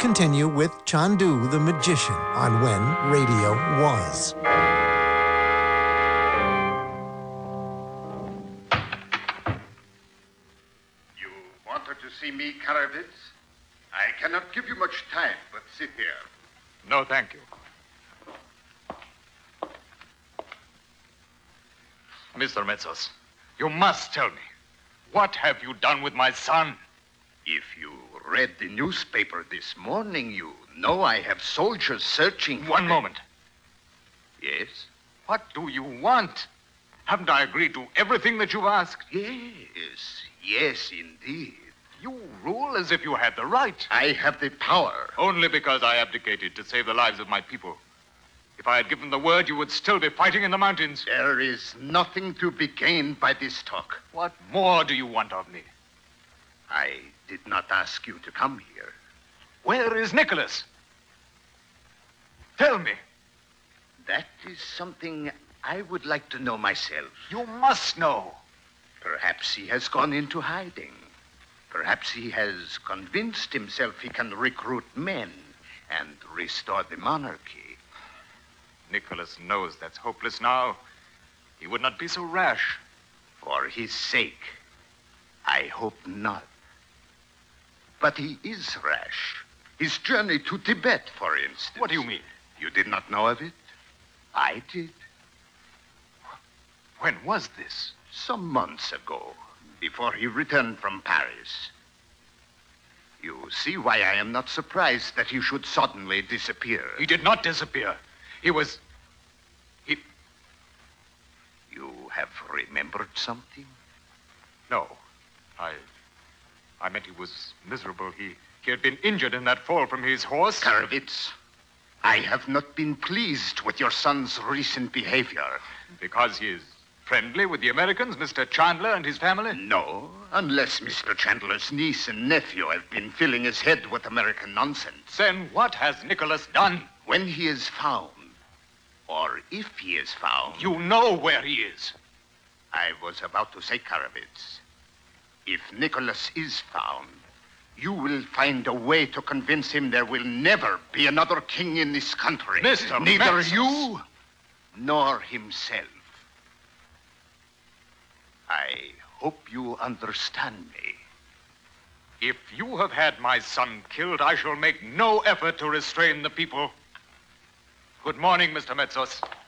continue with Chandu the Magician on When Radio Was. You wanted to see me, Karavitz? I cannot give you much time, but sit here. No, thank you. Mr. Metzos, you must tell me, what have you done with my son? If you read the newspaper this morning, you know I have soldiers searching. One moment. Yes? What do you want? Haven't I agreed to everything that you've asked? Yes, indeed. You rule as if you had the right. I have the power. Only because I abdicated to save the lives of my people. If I had given the word, you would still be fighting in the mountains. There is nothing to be gained by this talk. What more do you want of me? I did not ask you to come here. Where is Nicholas? Tell me. That is something I would like to know myself. You must know. Perhaps he has gone into hiding. Perhaps he has convinced himself he can recruit men and restore the monarchy. Nicholas knows that's hopeless now. He would not be so rash. For his sake, I hope not. But he is rash. His journey to Tibet, for instance. What do you mean? You did not know of it? I did. When was this? Some months ago, before he returned from Paris. You see why I am not surprised that he should suddenly disappear. He did not disappear. He... You have remembered something? No. I meant he was miserable. He had been injured in that fall from his horse. Karavitz, I have not been pleased with your son's recent behavior. Because he is friendly with the Americans, Mr. Chandler and his family? No, unless Mr. Chandler's niece and nephew have been filling his head with American nonsense. Then what has Nicholas done? When he is found, or if he is found... You know where he is. I was about to say, Karavitz, if Nicholas is found, you will find a way to convince him there will never be another king in this country. Mr. Neither Metzos. you nor himself. I hope you understand me. If you have had my son killed, I shall make no effort to restrain the people. Good morning, Mr. Metzos.